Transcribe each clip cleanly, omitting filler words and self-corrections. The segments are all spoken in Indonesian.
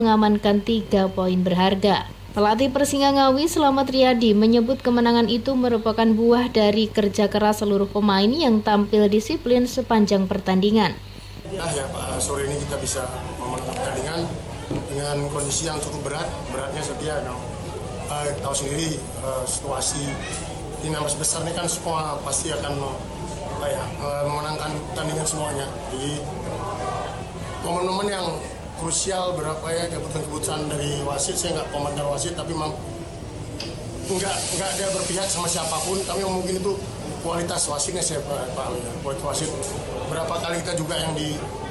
mengamankan 3 poin berharga. Pelatih Persinga Ngawi Slamet Riyadi menyebut kemenangan itu merupakan buah dari kerja keras seluruh pemain yang tampil disiplin sepanjang pertandingan. Sore ini kita bisa memenangkan pertandingan dengan kondisi yang cukup beratnya setia. Tahu sendiri situasi di 16 besar ini kan semua pasti akan memenangkan pertandingan semuanya. Jadi momen-momen yang krusial berapa ya keputusan dari wasit, saya nggak komentar wasit, tapi memang nggak ada berpihak sama siapapun. Tapi mungkin itu kualitas wasitnya saya pahami. Kualitas wasit berapa kali kita juga yang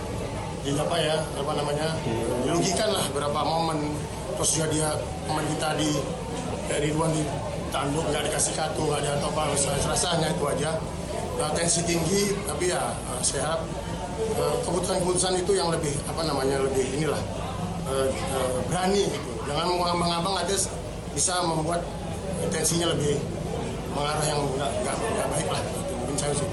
dirugikan lah berapa momen. Terus juga dia pemain kita di Ridwan ditanduk, nggak dikasih kartu, nggak ada apa, rasanya itu aja. Tensi tinggi, tapi ya saya harap keputusan-keputusan itu yang lebih berani gitu. Jangan mengambang-ambang, ada bisa membuat tensinya lebih mengarah yang nggak baik lah. Mungkin saya sih.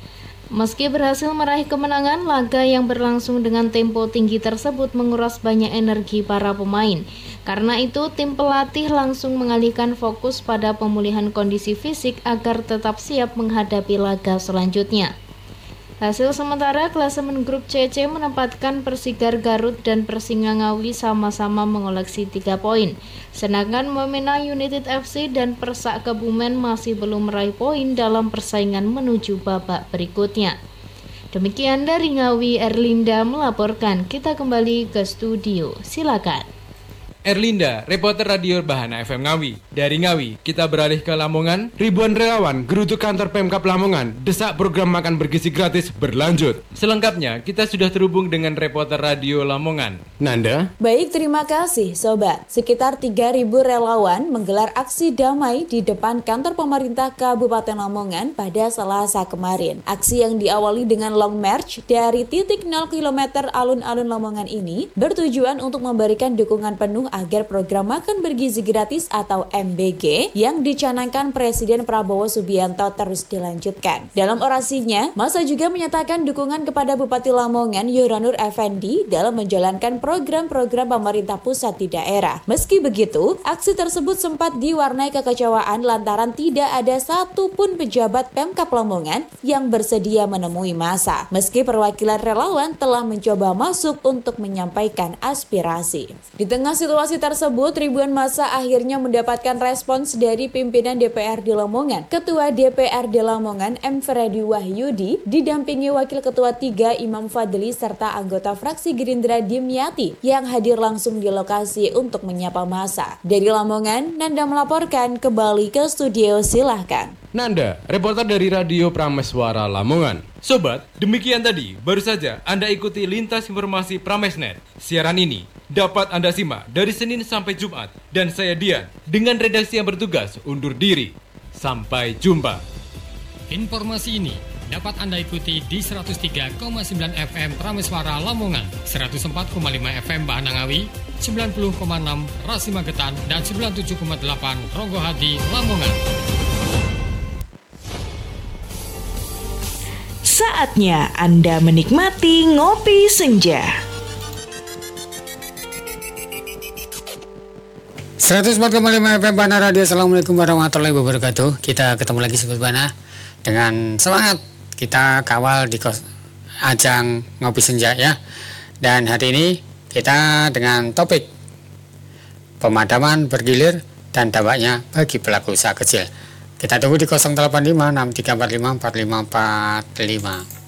Meski berhasil meraih kemenangan, laga yang berlangsung dengan tempo tinggi tersebut menguras banyak energi para pemain. Karena itu, tim pelatih langsung mengalihkan fokus pada pemulihan kondisi fisik agar tetap siap menghadapi laga selanjutnya. Hasil sementara klasemen grup CC menempatkan Persigar Garut dan Persinga Ngawi sama-sama mengoleksi 3 poin. Sedangkan Wamena United FC dan Persak Kebumen masih belum meraih poin dalam persaingan menuju babak berikutnya. Demikian dari Ngawi, Erlinda melaporkan. Kita kembali ke studio. Silakan. Erlinda, reporter Radio Bahana FM Ngawi. Dari Ngawi, kita beralih ke Lamongan. Ribuan relawan gerutu kantor Pemkab Lamongan desak program makan bergizi gratis berlanjut. Selengkapnya, kita sudah terhubung dengan reporter Radio Lamongan, Nanda. Baik, terima kasih Sobat. Sekitar 3.000 relawan menggelar aksi damai di depan kantor pemerintah Kabupaten Lamongan pada Selasa kemarin. Aksi yang diawali dengan long march dari titik 0 km alun-alun Lamongan ini bertujuan untuk memberikan dukungan penuh agar program makan bergizi gratis atau MBG yang dicanangkan Presiden Prabowo Subianto terus dilanjutkan. Dalam orasinya, massa juga menyatakan dukungan kepada Bupati Lamongan Yoranur Effendi dalam menjalankan program-program pemerintah pusat di daerah. Meski begitu, aksi tersebut sempat diwarnai kekecewaan lantaran tidak ada satupun pejabat Pemkab Lamongan yang bersedia menemui massa. Meski perwakilan relawan telah mencoba masuk untuk menyampaikan aspirasi. Di tengah situasi tersebut, ribuan massa akhirnya mendapatkan respons dari pimpinan DPRD Lamongan. Ketua DPRD Lamongan M. Freddy Wahyudi didampingi Wakil Ketua 3 Imam Fadli serta anggota fraksi Gerindra Dimyati yang hadir langsung di lokasi untuk menyapa massa. Dari Lamongan, Nanda melaporkan. Kembali ke studio, silahkan. Nanda, reporter dari Radio Prameswara Lamongan. Sobat, demikian tadi baru saja Anda ikuti lintas informasi Pramesnet. Siaran ini dapat Anda simak dari Senin sampai Jumat. Dan saya Dian, dengan redaksi yang bertugas undur diri. Sampai jumpa. Informasi ini dapat Anda ikuti di 103,9 FM Prameswara Lamongan, 104,5 FM Bahana Ngawi, 90,6 Rasi Magetan, dan 97,8 Rogohadi Lamongan. Saatnya Anda menikmati ngopi senja. 104,5 FM Bahana Radio. Assalamualaikum warahmatullahi wabarakatuh. Kita ketemu lagi Sobat Bahana dengan semangat kita kawal di ajang ngopi senja ya. Dan hari ini kita dengan topik pemadaman bergilir dan dampaknya bagi pelaku usaha kecil. Kita tunggu di 085 6345 4545.